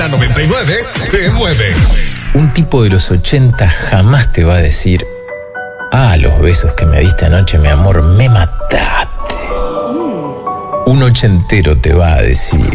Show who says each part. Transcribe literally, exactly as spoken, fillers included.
Speaker 1: La noventa y nueve te mueve.
Speaker 2: Un tipo de los ochenta jamás te va a decir: ah, los besos que me diste anoche, mi amor, me mataste. Un ochentero te va a decir: